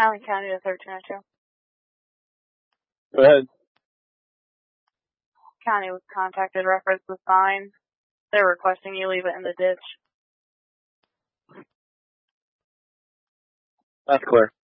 Allen County to 1302. Go ahead. County was contacted, reference the sign. They're requesting you leave it in the ditch. That's clear.